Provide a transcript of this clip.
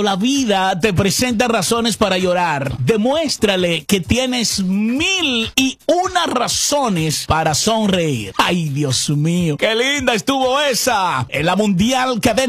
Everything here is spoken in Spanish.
La vida te presenta razones para llorar. Demuéstrale que tienes 1001 razones para sonreír. Ay, Dios mío, qué linda estuvo esa. En la Mundial Cadena